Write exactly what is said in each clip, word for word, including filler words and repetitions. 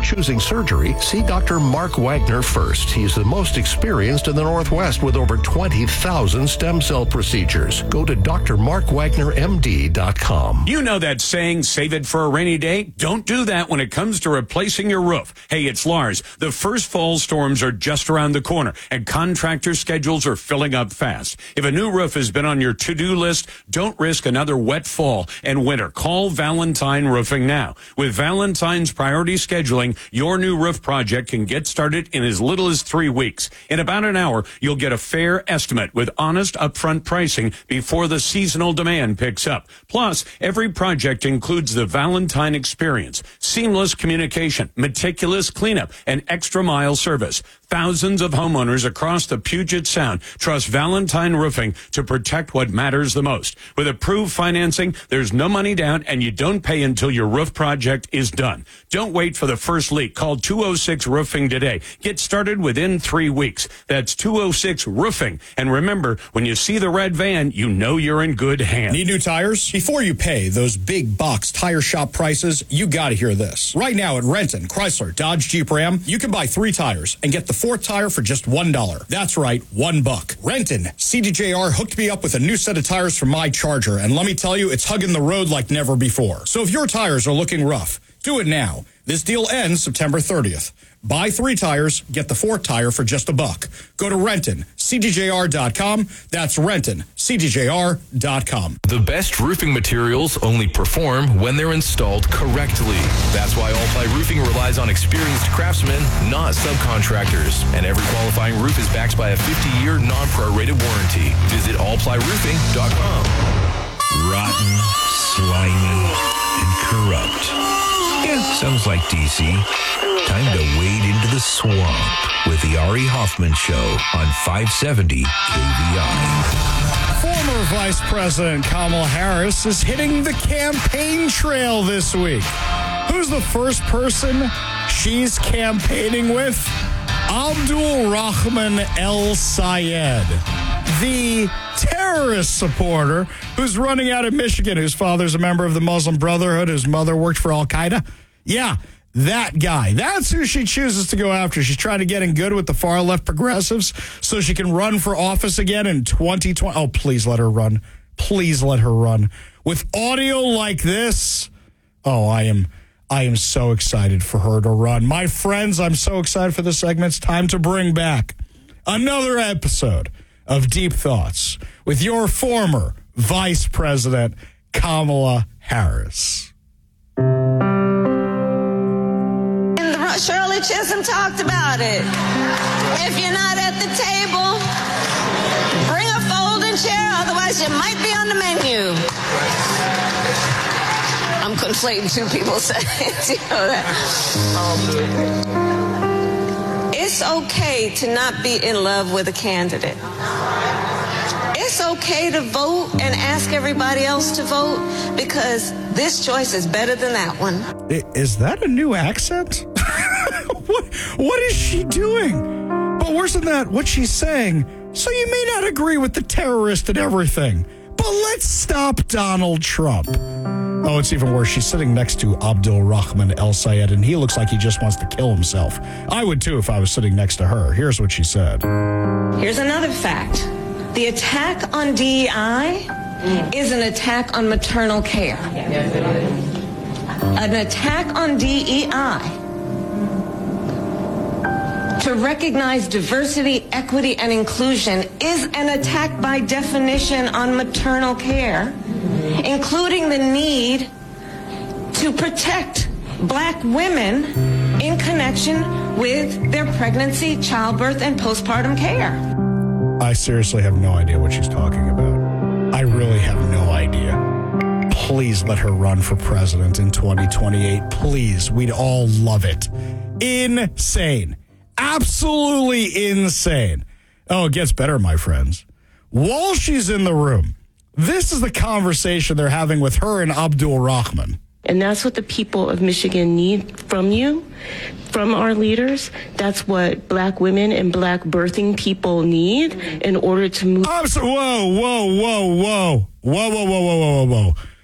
choosing surgery, see Doctor Mark Wagner first. He's the most experienced in the Northwest with over twenty thousand stem cell procedures. Go to D R mark wagner M D dot com. You know that saying, save it for a rainy day? Don't do that when it comes to replacing your roof. Hey, it's Lars. The first fall storms are just around the corner, and contractor schedules are filling up fast. If a new roof has been on your to-do list, don't risk another wet fall and winter. Call Valentine Roofing now. With Valentine's priority scheduling, your new roof project can get started in as little as three weeks. In about an hour, you'll get a fair estimate with honest upfront pricing before the seasonal demand picks up. Plus, every project includes the Valentine experience, seamless communication, meticulous cleanup, and extra mile service. Thousands of homeowners across the Puget Sound trust Valentine Roofing to protect what matters the most. With approved financing, there's no money down, and you don't pay until your roof project is done. Don't wait for the first leak. Call two oh six roofing today. Get started within three weeks. That's two oh six roofing. And remember, when you see the red van, you know you're in good hands. Need new tires? Before you pay those big box tire shop prices, you got to hear this. Right now at Renton, Chrysler, Dodge, Jeep, Ram, you can buy three tires and get the fourth tire for just one dollar. That's right, one buck. Renton, C D J R hooked me up with a new set of tires for my Charger, and let me tell you, it's hugging the road like never before. So if your tires are looking rough, do it now. This deal ends September thirtieth. Buy three tires, get the fourth tire for just a buck. Go to Renton, C D J R dot com. That's Renton, C D J R dot com. The best roofing materials only perform when they're installed correctly. That's why All Ply Roofing relies on experienced craftsmen, not subcontractors. And every qualifying roof is backed by a fifty-year non-prorated warranty. Visit all ply roofing dot com. Rotten, slimy, and corrupt. Yeah, sounds like D C. Time to wade into the swamp with the Ari Hoffman Show on five seventy K V I. Former Vice President Kamala Harris is hitting the campaign trail this week. Who's the first person she's campaigning with? Abdul Rahman El Sayed, the terrorist supporter who's running out of Michigan, whose father's a member of the Muslim Brotherhood, whose mother worked for Al-Qaeda. Yeah, that guy. That's who she chooses to go after. She's trying to get in good with the far-left progressives so she can run for office again in twenty twenty. Oh, please let her run. Please let her run. With audio like this, oh, I am... I am so excited for her to run. My friends, I'm so excited for this segment. It's time to bring back another episode of Deep Thoughts with your former Vice President, Kamala Harris. And the, Shirley Chisholm talked about it. If you're not at the table, bring a folding chair, otherwise you might be on the menu. I'm conflating two people saying, you know that. It's okay to not be in love with a candidate. It's okay to vote and ask everybody else to vote because this choice is better than that one. Is that a new accent? what, what is she doing? But worse than that, what she's saying, so you may not agree with the terrorist and everything, but let's stop Donald Trump. Oh, it's even worse. She's sitting next to Abdul Rahman El Sayed, and he looks like he just wants to kill himself. I would, too, if I was sitting next to her. Here's what she said. Here's another fact. The attack on D E I is an attack on maternal care. An attack on D E I to recognize diversity, equity, and inclusion is an attack by definition on maternal care, including the need to protect black women in connection with their pregnancy, childbirth, and postpartum care. I seriously have no idea what she's talking about. I really have no idea. Please let her run for president in twenty twenty-eight. Please. We'd all love it. Insane. Absolutely insane. Oh, it gets better, my friends. While she's in the room, this is the conversation they're having with her and Abdul Rahman. And that's what the people of Michigan need from you, from our leaders. That's what black women and black birthing people need in order to move. I'm so, whoa, whoa, whoa, whoa. Whoa, whoa, whoa, whoa, whoa, whoa, whoa.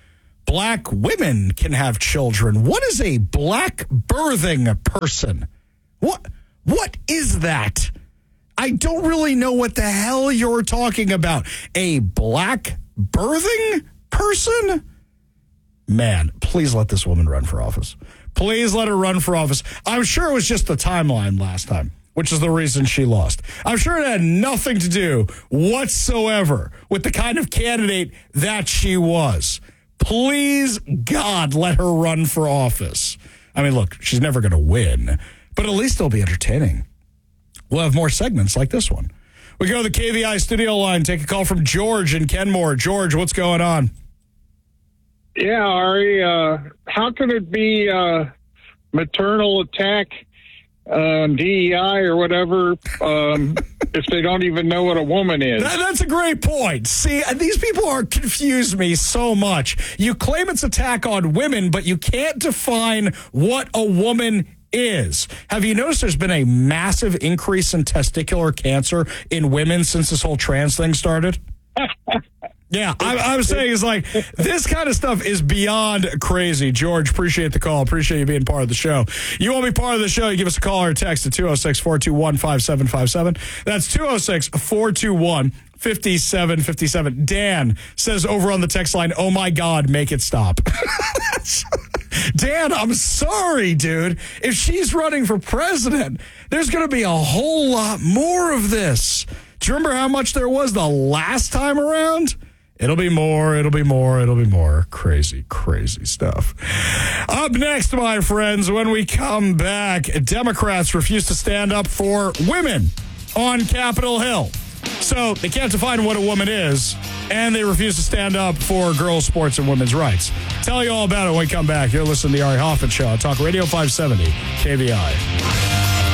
black women can have children. What is a black birthing person? What What is that? I don't really know what the hell you're talking about. A black birthing person? Man, please let this woman run for office. Please let her run for office. I'm sure it was just the timeline last time, which is the reason she lost. I'm sure it had nothing to do whatsoever with the kind of candidate that she was. Please, God, let her run for office. I mean, look, she's never going to win, but at least it'll be entertaining. We'll have more segments like this one. We go to the K V I studio line, take a call from George in Kenmore. George, what's going on? Yeah, Ari, uh, how could it be uh, maternal attack, uh, D E I or whatever, um, if they don't even know what a woman is? That, that's a great point. See, these people are confuse me so much. You claim it's attack on women, but you can't define what a woman is. Have you noticed there's been a massive increase in testicular cancer in women since this whole trans thing started? Yeah, I'm, I'm saying it's like this kind of stuff is beyond crazy. George, appreciate the call. Appreciate you being part of the show. You want to be part of the show, you give us a call or a text at two oh six, four two one, five seven five seven. That's two oh six, four two one, five seven five seven. Dan says over on the text line, oh my God, make it stop. Dan, I'm sorry, dude. If she's running for president, there's going to be a whole lot more of this. Do you remember how much there was the last time around? It'll be more, it'll be more, it'll be more. Crazy, crazy stuff. Up next, my friends, when we come back, Democrats refuse to stand up for women on Capitol Hill. So they can't define what a woman is, and they refuse to stand up for girls' sports and women's rights. Tell you all about it when we come back. You're listening to the Ari Hoffman Show on Talk Radio five seventy K V I.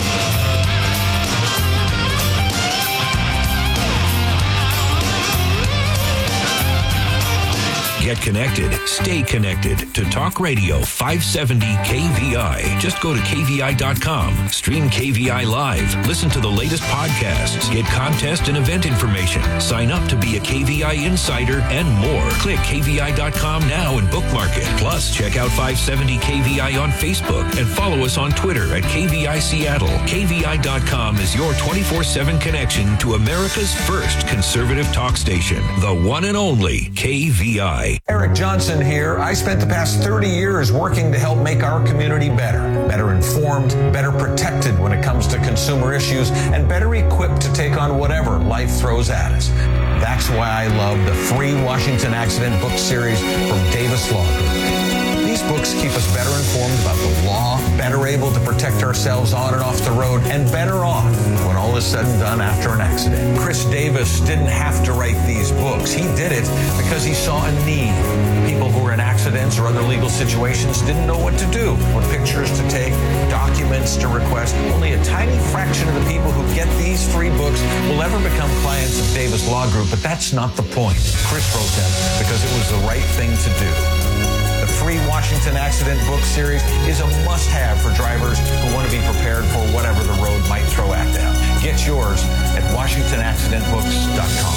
Get connected. Stay connected to Talk Radio five seventy K V I. Just go to K V I dot com. Stream K V I live. Listen to the latest podcasts. Get contest and event information. Sign up to be a K V I insider and more. Click K V I dot com now and bookmark it. Plus, check out five seventy K V I on Facebook and follow us on Twitter at K V I Seattle. K V I dot com is your twenty-four seven connection to America's first conservative talk station. The one and only K V I. Eric Johnson here. I spent the past thirty years working to help make our community better, better informed, better protected when it comes to consumer issues, and better equipped to take on whatever life throws at us. That's why I love the free Washington Accident book series from Davis Law Group. These books keep us better informed about the law, better able to protect ourselves on and off the road, and better off when all is said and done after an accident. Chris Davis didn't have to write these books. He did it because he saw a need. People who were in accidents or other legal situations didn't know what to do, what pictures to take, documents to request. Only a tiny fraction of the people who get these free books will ever become clients of Davis Law Group, but that's not the point. Chris wrote them because it was the right thing to do. The free Washington Accident book series is a must-have for drivers who want to be prepared for whatever the road might throw at them. Get yours at Washington Accident Books dot com.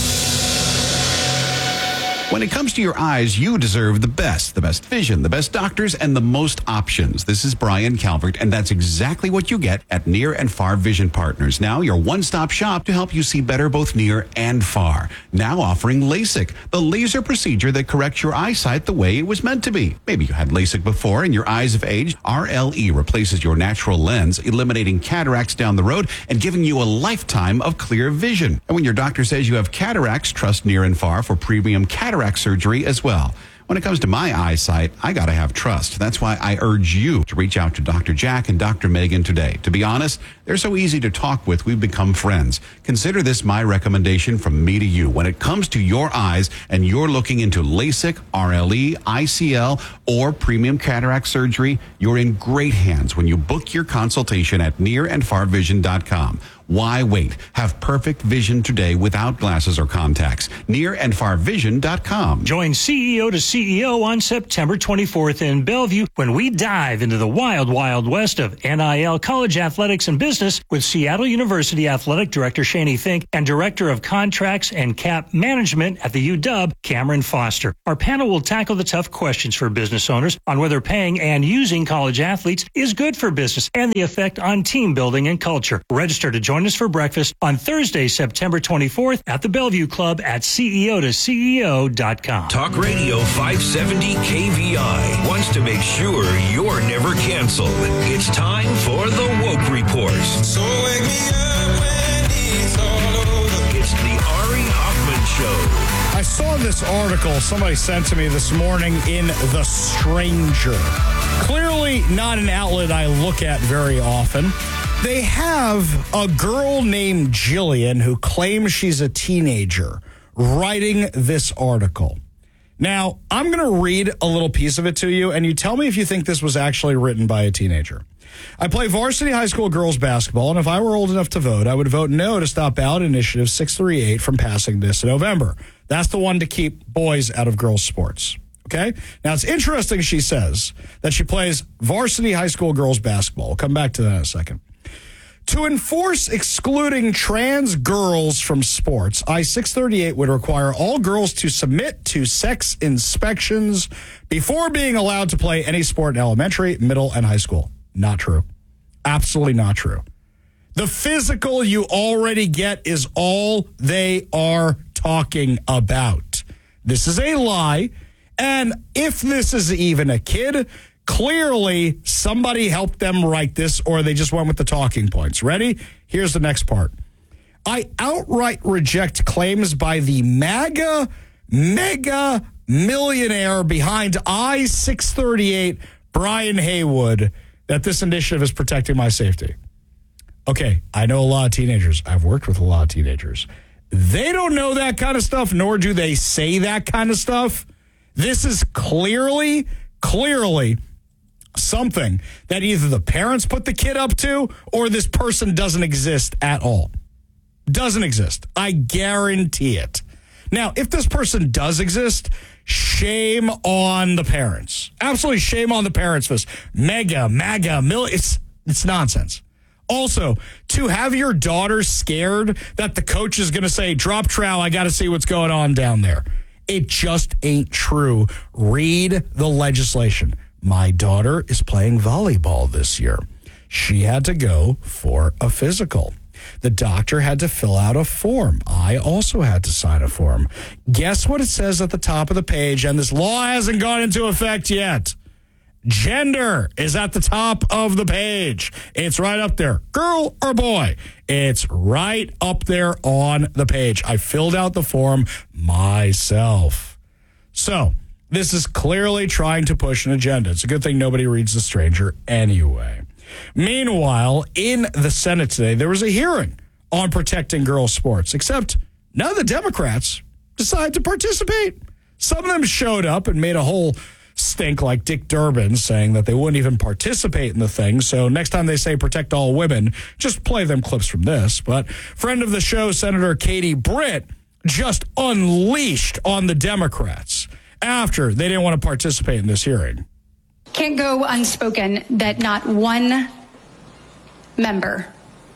When it comes to your eyes, you deserve the best, the best vision, the best doctors, and the most options. This is Brian Calvert, and that's exactly what you get at Near and Far Vision Partners. Now, your one-stop shop to help you see better both near and far. Now offering LASIK, the laser procedure that corrects your eyesight the way it was meant to be. Maybe you had LASIK before and your eyes have aged. R L E replaces your natural lens, eliminating cataracts down the road and giving you a lifetime of clear vision. And when your doctor says you have cataracts, trust Near and Far for premium cataract surgery as well. When it comes to my eyesight, I gotta have trust. That's why I urge you to reach out to Doctor Jack and Doctor Megan today. To be honest, they're so easy to talk with, we've become friends. Consider this my recommendation from me to you. When it comes to your eyes and you're looking into LASIK, R L E, I C L, or premium cataract surgery, you're in great hands when you book your consultation at near and far vision dot com. Why wait? Have perfect vision today without glasses or contacts. near and far vision dot com. Join C E O to C E O on September twenty-fourth in Bellevue when we dive into the wild, wild west of N I L, college athletics, and business with Seattle University Athletic Director Shani Fink and Director of Contracts and Cap Management at the U W, Cameron Foster. Our panel will tackle the tough questions for business owners on whether paying and using college athletes is good for business and the effect on team building and culture. Register to join us for breakfast on Thursday, September twenty-fourth at the Bellevue Club at C E O to C E O dot com. Talk Radio five seventy K V I wants to make sure you're never canceled. It's time for the Woke Report. So wake me up when it's all over. It's the Ari Hoffman Show. I saw this article somebody sent to me this morning in The Stranger. Clearly not an outlet I look at very often. They have a girl named Jillian who claims she's a teenager writing this article. Now, I'm going to read a little piece of it to you, and you tell me if you think this was actually written by a teenager. I play varsity high school girls basketball, and if I were old enough to vote, I would vote no to stop ballot initiative six thirty-eight from passing this November. That's the one to keep boys out of girls' sports. Okay? Now, it's interesting, she says, that she plays varsity high school girls basketball. We'll come back to that in a second. To enforce excluding trans girls from sports, I six thirty-eight would require all girls to submit to sex inspections before being allowed to play any sport in elementary, middle, and high school. Not true. Absolutely not true. The physical you already get is all they are talking about. This is a lie. And if this is even a kid, clearly somebody helped them write this, or they just went with the talking points. Ready? Here's the next part. I outright reject claims by the MAGA mega millionaire behind I six thirty-eight, Brian Haywood, that this initiative is protecting my safety. Okay, I know a lot of teenagers. I've worked with a lot of teenagers. They don't know that kind of stuff, nor do they say that kind of stuff. This is clearly, clearly something that either the parents put the kid up to or this person doesn't exist at all. Doesn't exist. I guarantee it. Now, if this person does exist, shame on the parents. Absolutely shame on the parents for this. Mega, MAGA, mil- it's, it's nonsense. Also, to have your daughter scared that the coach is going to say, drop trowel, I got to see what's going on down there. It just ain't true. Read the legislation. My daughter is playing volleyball this year. She had to go for a physical. The doctor had to fill out a form. I also had to sign a form. Guess what it says at the top of the page? And this law hasn't gone into effect yet. Gender is at the top of the page. It's right up there. Girl or boy? It's right up there on the page. I filled out the form myself. So this is clearly trying to push an agenda. It's a good thing nobody reads The Stranger anyway. Meanwhile, in the Senate today, there was a hearing on protecting girls' sports, except none of the Democrats decided to participate. Some of them showed up and made a whole stink like Dick Durbin, saying that they wouldn't even participate in the thing. So next time they say protect all women, just play them clips from this. But friend of the show, Senator Katie Britt, just unleashed on the Democrats after they didn't want to participate in this hearing. Can't go unspoken that not one member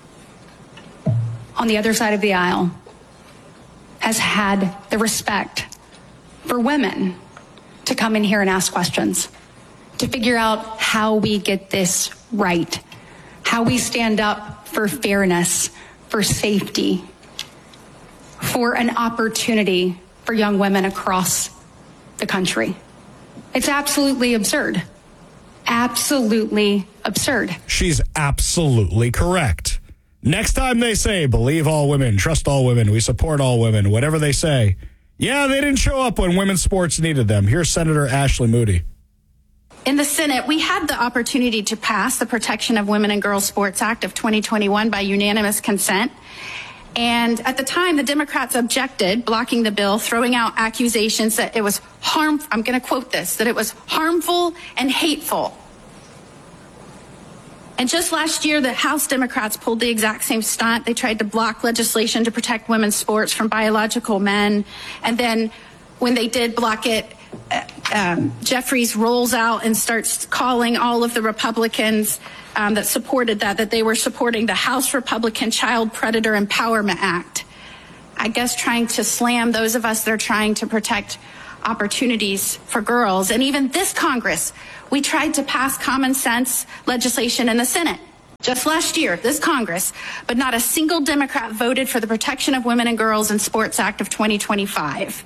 on the other side of the aisle has had the respect for women to come in here and ask questions, to figure out how we get this right, how we stand up for fairness, for safety, for an opportunity for young women across the country. It's absolutely absurd. Absolutely absurd. She's absolutely correct. Next time they say, believe all women, trust all women, we support all women, whatever they say, yeah, they didn't show up when women's sports needed them. Here's Senator Ashley Moody. In the Senate, we had the opportunity to pass the Protection of Women and Girls Sports Act of twenty twenty-one by unanimous consent. And at the time, the Democrats objected, blocking the bill, throwing out accusations that it was harm. I'm going to quote this, that it was harmful and hateful. And just last year, the House Democrats pulled the exact same stunt. They tried to block legislation to protect women's sports from biological men. And then when they did block it, uh, um, Jeffries rolls out and starts calling all of the Republicans um, that supported that, that they were supporting the House Republican Child Predator Empowerment Act. I guess trying to slam those of us that are trying to protect opportunities for girls. And even this Congress, we tried to pass common sense legislation in the Senate just last year, this Congress, but not a single Democrat voted for the Protection of Women and Girls in Sports Act of twenty twenty-five.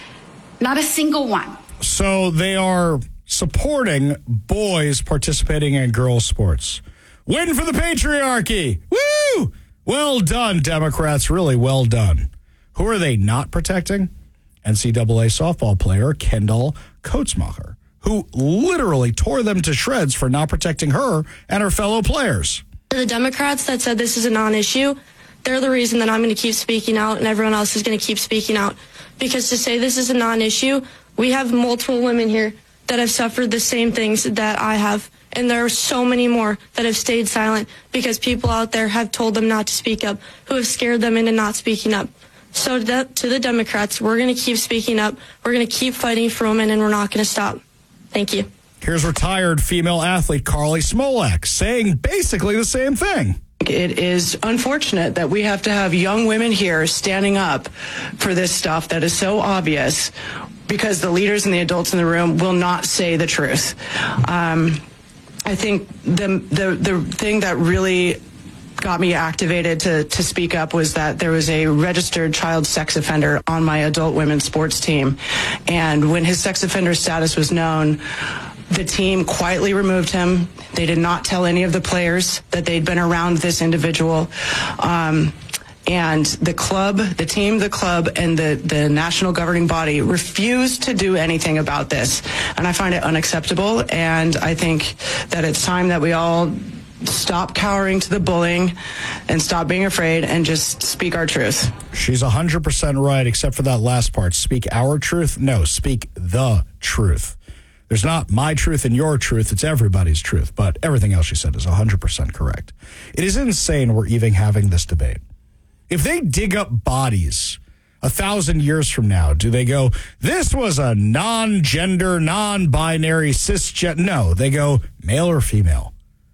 Not a single one. So they are supporting boys participating in girls' sports. Win for the patriarchy. Woo! Well done, Democrats. Really well done. Who are they not protecting? N C double A softball player Kendall Koetsmacher, who literally tore them to shreds for not protecting her and her fellow players. The Democrats that said this is a non-issue, they're the reason that I'm going to keep speaking out and everyone else is going to keep speaking out. Because to say this is a non-issue, we have multiple women here that have suffered the same things that I have. And there are so many more that have stayed silent because people out there have told them not to speak up, who have scared them into not speaking up. So to the Democrats, we're going to keep speaking up. We're going to keep fighting for women, and we're not going to stop. Thank you. Here's retired female athlete Carly Smolak saying basically the same thing. It is unfortunate that we have to have young women here standing up for this stuff that is so obvious because the leaders and the adults in the room will not say the truth. Um, I think the, the, the thing that really got me activated to, to speak up was that there was a registered child sex offender on my adult women's sports team. And when his sex offender status was known, the team quietly removed him. They did not tell any of the players that they'd been around this individual. Um, and the club, the team, the club, and the, the national governing body refused to do anything about this. And I find it unacceptable. And I think that it's time that we all stop cowering to the bullying and stop being afraid and just speak our truth. She's one hundred percent right, except for that last part. Speak our truth? No, speak the truth. There's not my truth and your truth. It's everybody's truth. But everything else she said is one hundred percent correct. It is insane we're even having this debate. If they dig up bodies a thousand years from now, do they go, this was a non-gender, non-binary, cisgender? No, they go male or female.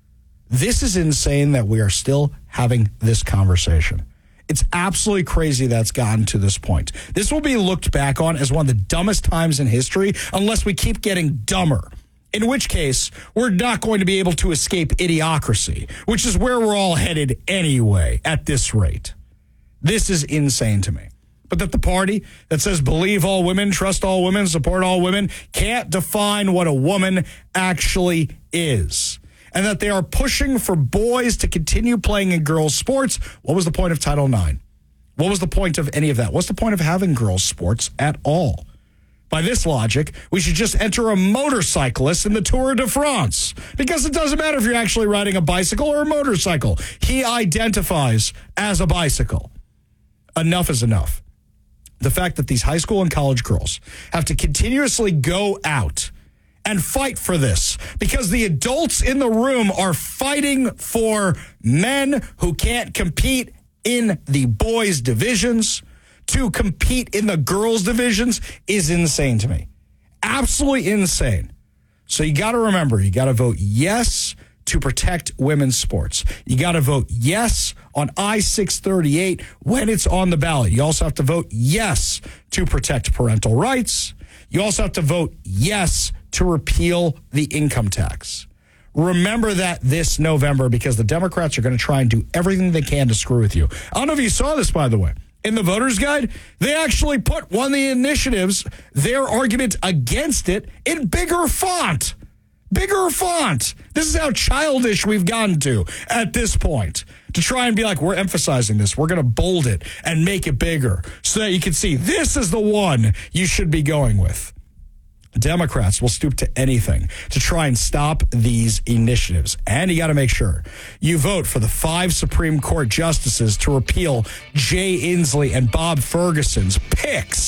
This is insane that we are still having this conversation. It's absolutely crazy that's gotten to this point. This will be looked back on as one of the dumbest times in history unless we keep getting dumber. In which case, we're not going to be able to escape idiocracy, which is where we're all headed anyway at this rate. This is insane to me. But that the party that says believe all women, trust all women, support all women, can't define what a woman actually is. And that they are pushing for boys to continue playing in girls' sports. What was the point of Title nine? What was the point of any of that? What's the point of having girls' sports at all? By this logic, we should just enter a motorcyclist in the Tour de France. Because it doesn't matter if you're actually riding a bicycle or a motorcycle. He identifies as a bicycle. Enough is enough. The fact that these high school and college girls have to continuously go out and fight for this because the adults in the room are fighting for men who can't compete in the boys' divisions to compete in the girls' divisions is insane to me. Absolutely insane. So you got to remember, you got to vote yes to protect women's sports. You got to vote yes on I six thirty-eight when it's on the ballot. You also have to vote yes to protect parental rights. You also have to vote yes to repeal the income tax. Remember that this November because the Democrats are going to try and do everything they can to screw with you. I don't know if you saw this, by the way. In the voter's guide, they actually put one of the initiatives, their argument against it, in bigger font. Bigger font. This is how childish we've gotten to at this point. To try and be like, we're emphasizing this. We're going to bold it and make it bigger so that you can see this is the one you should be going with. Democrats will stoop to anything to try and stop these initiatives. And you got to make sure you vote for the five Supreme Court justices to repeal Jay Inslee and Bob Ferguson's picks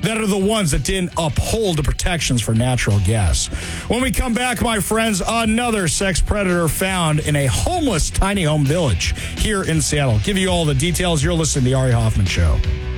that are the ones that didn't uphold the protections for natural gas. When we come back, my friends, another sex predator found in a homeless tiny home village here in Seattle. Give you all the details. You're listening to The Ari Hoffman Show.